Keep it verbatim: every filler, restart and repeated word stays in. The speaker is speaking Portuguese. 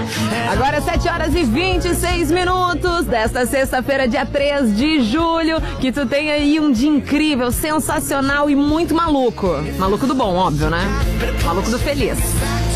Agora sete horas e vinte e seis minutos desta sexta-feira, dia três de julho. Que tu tenha aí um dia incrível, sensacional e muito maluco. Maluco do bom, óbvio, né? Maluco do feliz.